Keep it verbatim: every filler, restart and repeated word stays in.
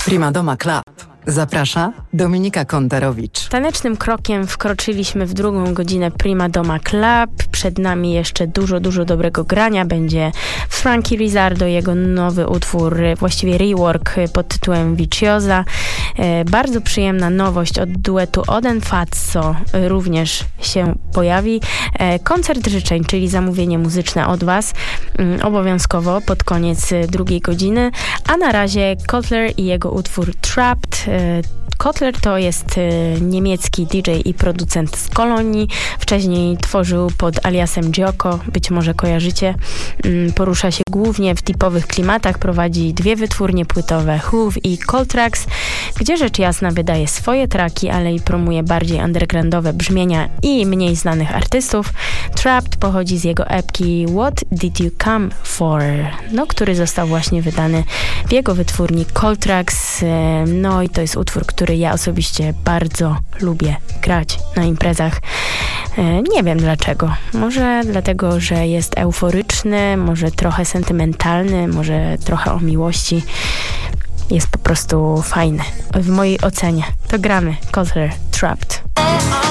Prima Doma Club. Zaprasza Dominika Kontarowicz. Tanecznym krokiem wkroczyliśmy w drugą godzinę Prima Doma Club. Przed nami jeszcze dużo, dużo dobrego grania. Będzie Frankie Rizzardo, jego nowy utwór, właściwie rework pod tytułem Viciosa. E, bardzo przyjemna nowość od duetu Oden Fazzo również się pojawi. E, koncert życzeń, czyli zamówienie muzyczne od was, mm, obowiązkowo pod koniec drugiej godziny. A na razie Kotler i jego utwór Trapped. Kotler to jest niemiecki D J i producent z Kolonii. Wcześniej tworzył pod aliasem Gioko, być może kojarzycie. Porusza się głównie w tipowych klimatach, prowadzi dwie wytwórnie płytowe, Hoove i Coltrax, gdzie rzecz jasna wydaje swoje traki, ale i promuje bardziej undergroundowe brzmienia i mniej znanych artystów. Trapped pochodzi z jego epki What Did You Come For? No, który został właśnie wydany w jego wytwórni Coltrax. No i to jest utwór, który ja osobiście bardzo lubię grać na imprezach. Nie wiem dlaczego. Może dlatego, że jest euforyczny, może trochę sentymentalny, może trochę o miłości. Jest po prostu fajny. W mojej ocenie. To gramy Kotler Trapped.